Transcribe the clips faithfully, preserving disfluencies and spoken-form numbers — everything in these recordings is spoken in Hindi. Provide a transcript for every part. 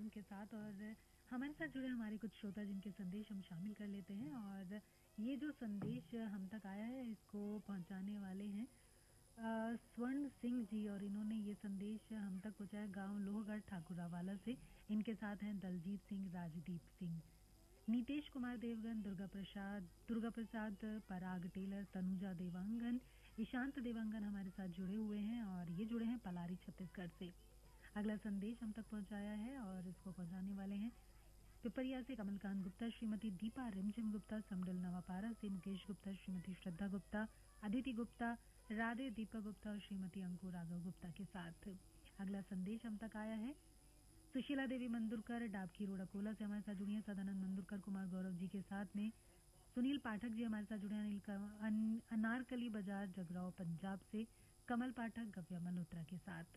के साथ और हमारे साथ जुड़े हमारे कुछ श्रोता जिनके संदेश हम शामिल कर लेते हैं। और ये जो संदेश हम तक आया है इसको पहुंचाने वाले हैं अ, स्वर्ण सिंह जी और इन्होंने ये संदेश हम तक पहुंचाया गांव लोहगढ़ ठाकुरावाला से। इनके साथ हैं दलजीत सिंह, राजदीप सिंह, नीतेश कुमार देवगन, दुर्गा प्रसाद दुर्गा प्रसाद पराग टेलर, तनुजा देवांगन, ईशांत देवांगन हमारे साथ जुड़े हुए हैं और ये जुड़े हैं पलारी छत्तीसगढ़ से। अगला संदेश हम तक पहुंचाया है और इसको पहुंचाने वाले हैं पिपरिया से कमलकांत गुप्ता, श्रीमती दीपा रिमझिम गुप्ता, समडल नवापारा से मुकेश गुप्ता, श्रीमती श्रद्धा गुप्ता, अदिति गुप्ता, राधे दीपक गुप्ता और श्रीमती अंकुर राघव गुप्ता के साथ। अगला संदेश हम तक आया है सुशीला देवी मंदुरकर, डाबकी रोड अकोला से हमारे साथ जुड़ी हैं। सदानंद मंदुरकर, कुमार गौरव जी के साथ में सुनील पाठक जी हमारे साथ जुड़े हैं। अनिल अन, अनारकली बाजार जगराव पंजाब से कमल पाठक, गव्या मल्होत्रा के साथ।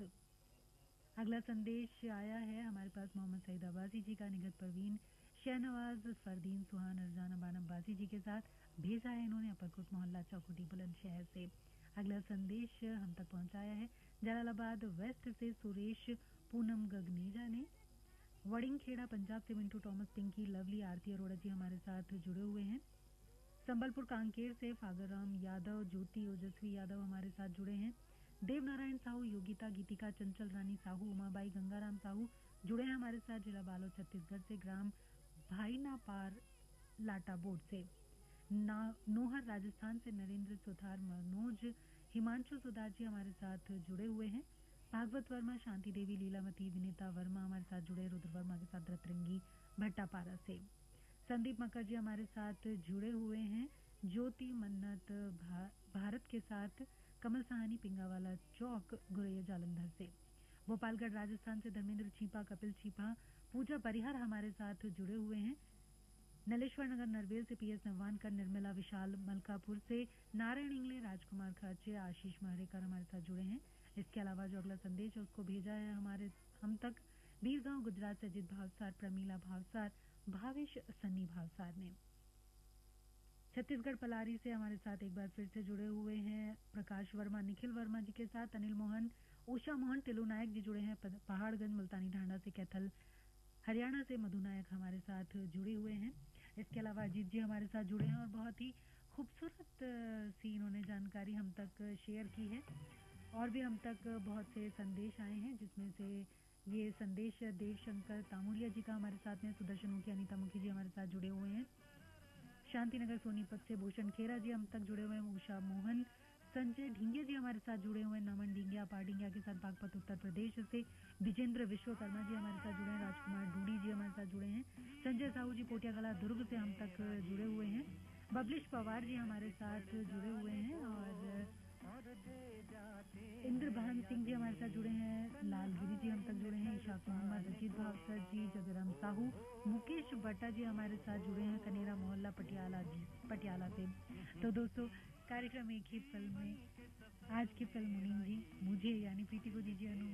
अगला संदेश आया है हमारे पास मोहम्मद सईद अब्बासी जी का, निगत परवीन, शहनवाज, फरदीन सुहान, अरजान बान अब्बासी जी के साथ भेजा है इन्होंने अपरकोट मोहल्ला चौकुटी बुलंदशहर से। अगला संदेश हम तक पहुंचाया है जलालाबाद वेस्ट से सुरेश पूनम गगनेजा ने, वड़िंगखेड़ा पंजाब से मिंटू टॉमस, पिंकी, लवली, आरती अरोड़ा जी हमारे साथ जुड़े हुए हैं। संबलपुर कांकेर से फागरराम यादव, ज्योति ओजस्वी यादव हमारे साथ जुड़े हैं। देवनारायण साहू, योगिता, गीतिका, चंचल रानी साहू, उमाबाई, गंगाराम साहू जुड़े हैं हमारे साथ जिला बालोद छत्तीसगढ़ से। ग्राम भाईनापार लाटा बोर्ड से। नोहर राजस्थान से नरेंद्र सुथार, मनोज, हिमांशु सुधार जी हमारे साथ जुड़े हुए हैं। भागवत वर्मा, शांति देवी, लीलावती, विनीता वर्मा हमारे साथ जुड़े, रुद्र वर्मा के साथ रतरंगी भट्टापारा से। संदीप मकर जी हमारे साथ जुड़े हुए हैं। ज्योति मन्नत भा, भारत के साथ कमल सहानी, पिंगावाला चौक, गुरैया जालंधर से। भोपालगढ़ राजस्थान से धर्मेंद्र छीपा, कपिल छीपा, पूजा परिहार हमारे साथ जुड़े हुए हैं। नलेश्वर नगर नरवेल से पीएस नवानकर, निर्मला विशाल, मलकापुर से नारायण इंगले, राजकुमार खाचे, आशीष महरेकर हमारे साथ जुड़े हैं। इसके अलावा जो अगला संदेश है उसको भेजा है हमारे हम तक बीरगांव गुजरात से अजित भावसार, प्रमीला भावसार, भावेश सन्नी भावसार ने। छत्तीसगढ़ पलारी से हमारे साथ एक बार फिर से जुड़े हुए हैं प्रकाश वर्मा, निखिल वर्मा जी के साथ अनिल मोहन, उषा मोहन, टिलू नायक जी जुड़े हैं पहाड़गंज मुल्तानी ढांडा से। कैथल हरियाणा से मधु नायक हमारे साथ जुड़े हुए हैं। इसके अलावा अजीत जी हमारे साथ जुड़े हैं और बहुत ही खूबसूरत सी इन्होंने जानकारी हम तक शेयर की है। और भी हम तक बहुत से संदेश आए हैं जिसमें से ये संदेश देवशंकर तामुरिया जी का हमारे साथ में, सुदर्शन मुखी, अनीता मुखी जी हमारे साथ जुड़े हुए हैं। शांतिनगर सोनीपत से भूषण खेरा जी हम तक जुड़े हुए हैं। उषा मोहन, संजय ढींगे जी हमारे साथ जुड़े हुए हैं। नमन ढींगिया, पाडिंगिया के साथ बागपत उत्तर प्रदेश से। विजेंद्र विश्वकर्मा जी हमारे साथ जुड़े हैं। राजकुमार डूडी जी हमारे साथ जुड़े हैं। संजय साहू जी पोटियागला दुर्ग से हम तक जुड़े हुए हैं। बबलिश पवार जी हमारे साथ जुड़े हुए हैं और इंद्रभान सिंह जी हमारे साथ जुड़े हैं। लालगिरी जी हम तक जुड़े हैं। इशाक मोहम्मद, अजीत भावसर जी, जगराम साहू, मुकेश भट्टा जी हमारे साथ जुड़े हैं। कनेरा मोहल्ला पटियाला जी पटियाला से। तो दोस्तों कार्यक्रम एक ही फिल्म में आज की फिल्म मुनीम जी, मुझे यानी प्रीति को दीजिए अनुमति।